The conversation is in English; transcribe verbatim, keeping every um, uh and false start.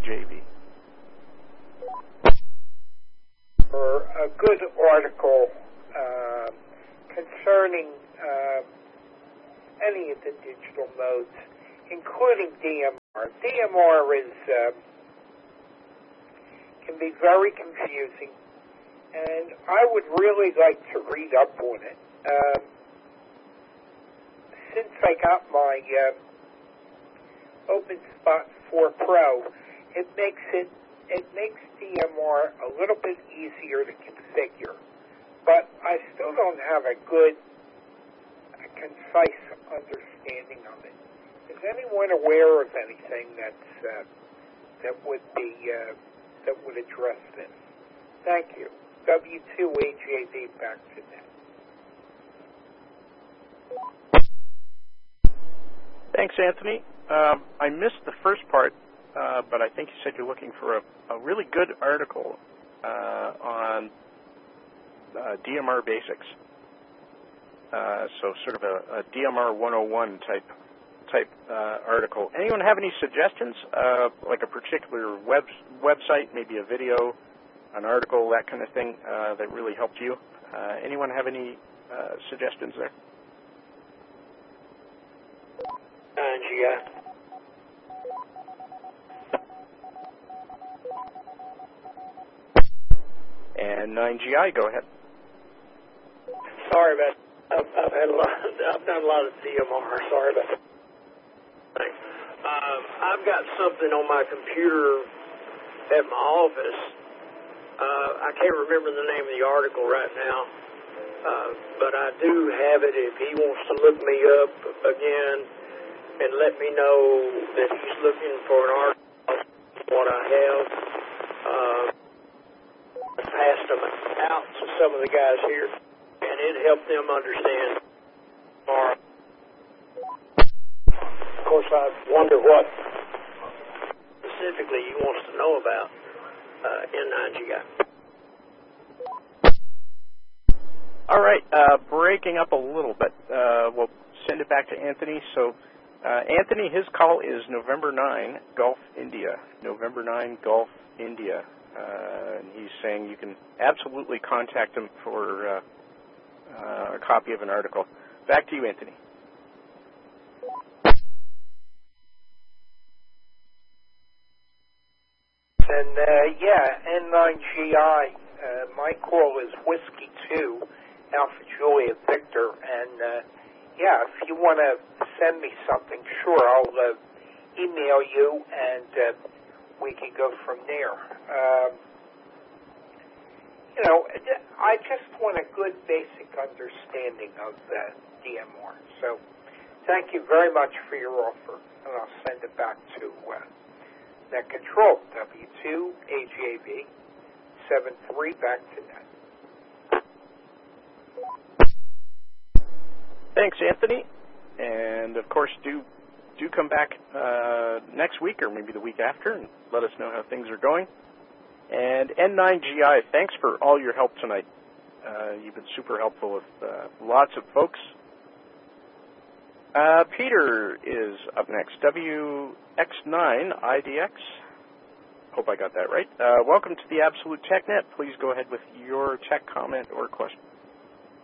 J V. For a good article uh, concerning uh, any of the digital modes, including D M R. D M R is uh, can be very confusing, and I would really like to read up on it. Um, since I got my uh, OpenSpot four Pro, it makes it it makes D M R a little bit easier to configure, but I still don't have a good, a concise understanding of it. Is anyone aware of anything that's uh, that would be uh, that would address this? Thank you. W two A J V, back to net. Thanks, Anthony. Um, I missed the first part, uh, but I think you said you're looking for a, a really good article uh, on uh, D M R basics. Uh, so sort of a, a D M R one oh one type type uh, article. Anyone have any suggestions, uh, like a particular web website, maybe a video, an article, that kind of thing, uh, that really helped you? Uh, anyone have any uh, suggestions there? nine G I. And nine G I, go ahead. Sorry about that. I've, I've had a lot. I've done a lot of D M R. Sorry about that. Um, I've got something on my computer at my office. Uh, I can't remember the name of the article right now, uh, but I do have it. If he wants to look me up again and let me know that he's looking for an article, what I have, uh, I passed them out to some of the guys here, and it helped them understand more. Of course, I wonder what specifically he wants to know about uh, in nine G I. All right, uh, breaking up a little bit. Uh, we'll send it back to Anthony. So, uh, Anthony, his call is November ninth, Gulf, India. November ninth, Gulf, India. Uh, and he's saying you can absolutely contact him for uh, uh, a copy of an article. Back to you, Anthony. And, uh, yeah, N nine G I, uh, my call is Whiskey two, Alpha Juliet Victor, and, uh, yeah, if you want to send me something, sure, I'll uh, email you, and uh, we can go from there. Um, you know, I just want a good basic understanding of uh, D M R. So thank you very much for your offer, and I'll send it back to uh, Net Control, W two A J V seven three, back to net. Thanks, Anthony. And, of course, do do come back uh, next week or maybe the week after and let us know how things are going. And N nine G I, thanks for all your help tonight. Uh, you've been super helpful with uh, lots of folks. Uh, Peter is up next, W X nine I D X. Hope I got that right. Uh, welcome to the Absolute TechNet. Please go ahead with your tech comment or question.